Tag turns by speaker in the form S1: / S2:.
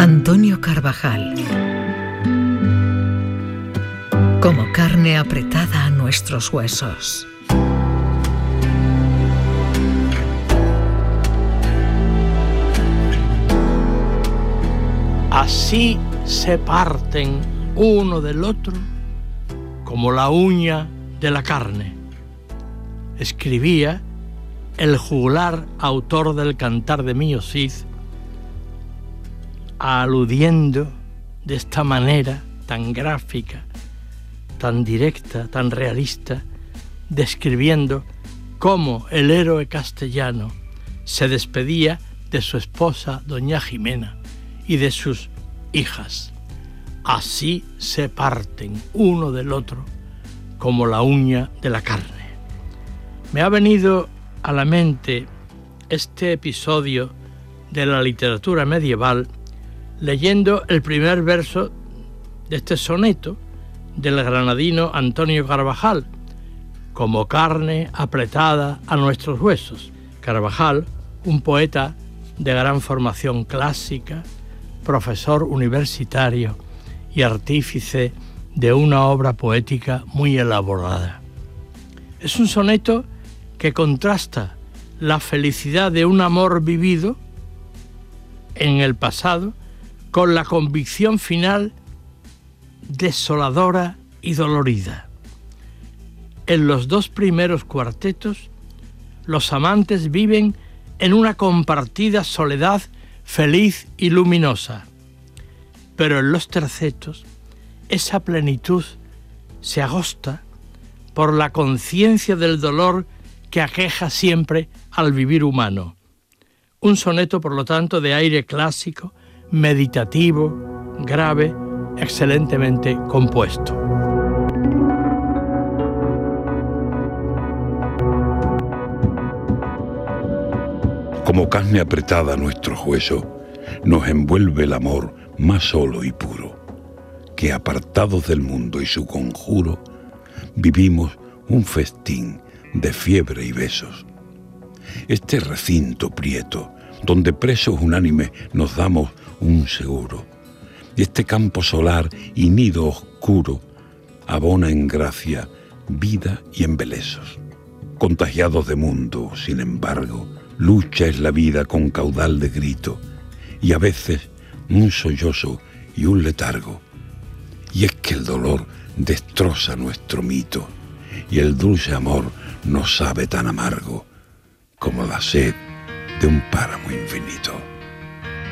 S1: Antonio Carvajal. Como carne apretada a nuestros huesos.
S2: Así se parten uno del otro como la uña de la carne. Escribía el juglar autor del Cantar de Mío Cid, aludiendo de esta manera tan gráfica, tan directa, tan realista, describiendo cómo el héroe castellano se despedía de su esposa doña Jimena y de sus hijas. Así se parten uno del otro como la uña de la carne. Me ha venido a la mente este episodio de la literatura medieval leyendo el primer verso de este soneto del granadino Antonio Carvajal, como carne apretada a nuestros huesos. Carvajal, un poeta de gran formación clásica, profesor universitario y artífice de una obra poética muy elaborada. Es un soneto que contrasta la felicidad de un amor vivido en el pasado con la convicción final desoladora y dolorida. En los dos primeros cuartetos, los amantes viven en una compartida soledad feliz y luminosa, pero en los tercetos, esa plenitud se agosta por la conciencia del dolor que aqueja siempre al vivir humano. Un soneto, por lo tanto, de aire clásico, meditativo, grave, excelentemente compuesto.
S3: Como carne apretada a nuestros huesos, nos envuelve el amor más solo y puro, que apartados del mundo y su conjuro, vivimos un festín de fiebre y besos. Este recinto prieto, donde presos unánimes nos damos un seguro, y este campo solar y nido oscuro abona en gracia, vida y embelesos. Contagiados de mundo, sin embargo, lucha es la vida con caudal de grito, y a veces un sollozo y un letargo. Y es que el dolor destroza nuestro mito, y el dulce amor no sabe tan amargo como la sed de un páramo infinito.